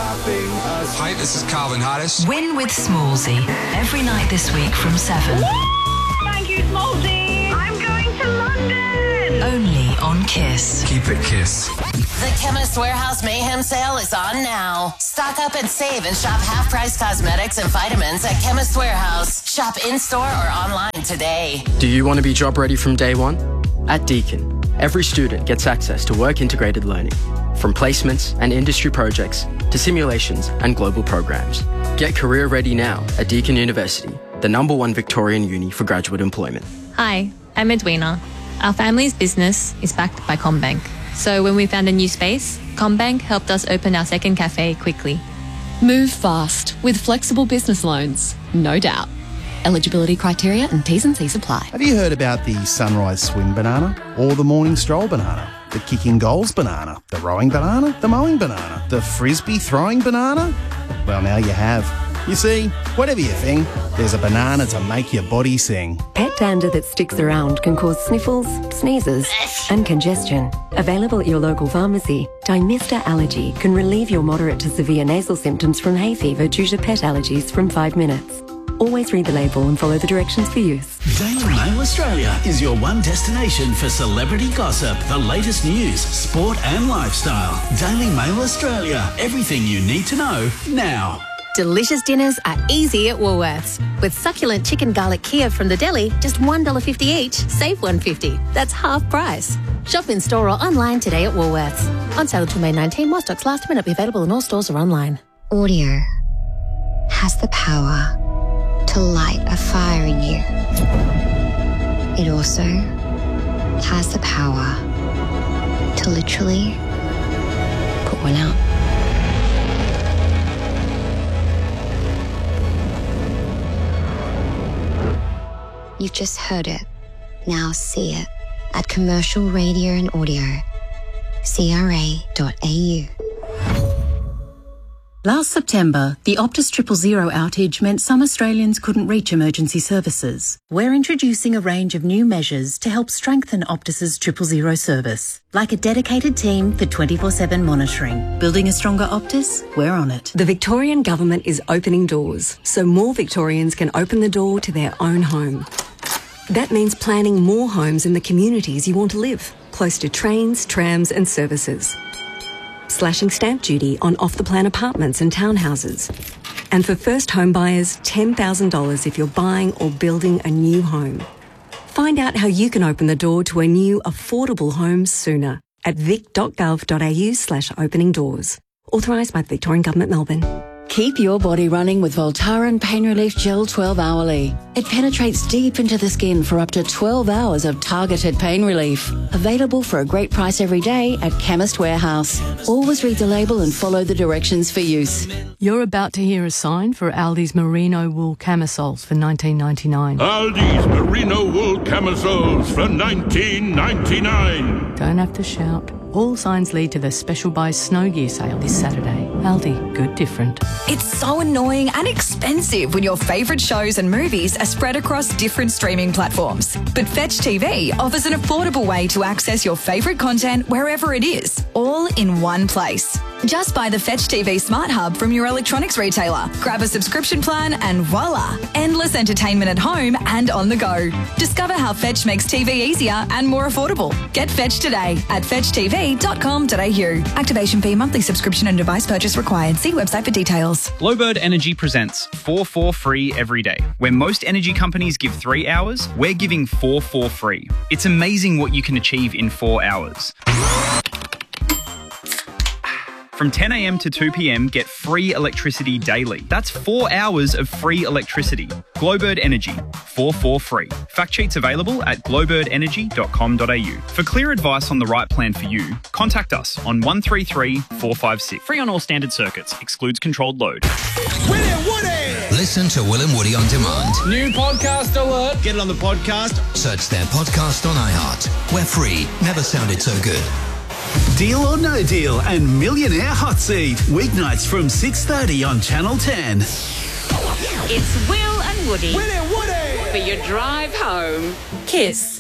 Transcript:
stopping us. Hi, this is Calvin Harris. Win with Smallsy. Every night this week from 7. Thank you, Smallsy. I'm going to London. Only on Kiss. Keep it Kiss. The Chemist Warehouse Mayhem Sale is on now. Stock up and save and shop half-price cosmetics and vitamins at Chemist Warehouse. Shop in-store or online today. Do you want to be job ready from day one? At Deakin, every student gets access to work-integrated learning, from placements and industry projects to simulations and global programs. Get career ready now at Deakin University, the #1 Victorian uni for graduate employment. Hi, I'm Edwina. Our family's business is backed by CommBank. So when we found a new space, CommBank helped us open our second cafe quickly. Move fast with flexible business loans, no doubt. Eligibility criteria and T's and C's apply. Have you heard about the sunrise swim banana or the morning stroll banana? The kicking goals banana, the rowing banana, the mowing banana, the frisbee throwing banana? Well, now you have. You see, whatever you think, there's a banana to make your body sing. Pet dander that sticks around can cause sniffles, sneezes and congestion. Available at your local pharmacy, Dymista Allergy can relieve your moderate to severe nasal symptoms from hay fever due to pet allergies from 5 minutes. Always read the label and follow the directions for use. Daily Mail Australia is your one destination for celebrity gossip, the latest news, sport and lifestyle. Daily Mail Australia. Everything you need to know now. Delicious dinners are easy at Woolworths. With succulent chicken garlic Kiev from the deli, just $1.50 each, save $1.50. That's half price. Shop in store or online today at Woolworths. On sale until May 19, while stocks last, may not be available in all stores or online. Audio has the power to light a fire in you. It also has the power to literally put one out. You've just heard it. Now see it at Commercial Radio and Audio. CRA.au. Last September, the Optus 000 outage meant some Australians couldn't reach emergency services. We're introducing a range of new measures to help strengthen Optus's 000 service, like a dedicated team for 24/7 monitoring. Building a stronger Optus? We're on it. The Victorian Government is opening doors, so more Victorians can open the door to their own home. That means planning more homes in the communities you want to live, close to trains, trams and services. Slashing stamp duty on off-the-plan apartments and townhouses. And for first home buyers, $10,000 if you're buying or building a new home. Find out how you can open the door to a new affordable home sooner at vic.gov.au/opening doors. Authorised by the Victorian Government, Melbourne. Keep your body running with Voltaren Pain Relief Gel 12 Hourly. It penetrates deep into the skin for up to 12 hours of targeted pain relief. Available for a great price every day at Chemist Warehouse. Always read the label and follow the directions for use. You're about to hear a sign for Aldi's merino wool camisoles for $19.99. Aldi's merino wool camisoles for $19.99. Don't have to shout. All signs lead to the Special Buy Snow Gear sale this Saturday. Aldi, good different. It's so annoying and expensive when your favourite shows and movies are spread across different streaming platforms. But Fetch TV offers an affordable way to access your favourite content wherever it is, all in one place. Just buy the Fetch TV Smart Hub from your electronics retailer. Grab a subscription plan and voila, endless entertainment at home and on the go. Discover how Fetch makes TV easier and more affordable. Get Fetch today at fetchtv.com.au. Activation fee, monthly subscription and device purchase required. See website for details. Glowbird Energy presents 4 for free every day. Where most energy companies give 3 hours, we're giving 4 for free. It's amazing what you can achieve in 4 hours. From 10 a.m. to 2 p.m, get free electricity daily. That's 4 hours of free electricity. Glowbird Energy, 4 for free. Fact sheets available at glowbirdenergy.com.au. For clear advice on the right plan for you, contact us on 133 456. Free on all standard circuits. Excludes controlled load. Willie and Woody! Listen to Will and Woody on demand. New podcast alert. Get it on the podcast. Search their podcast on iHeart. We're free. Never sounded so good. Deal or No Deal and Millionaire Hot Seat. Weeknights from 6:30 on Channel 10. It's Will and Woody. Will and Woody! For your drive home. Kiss.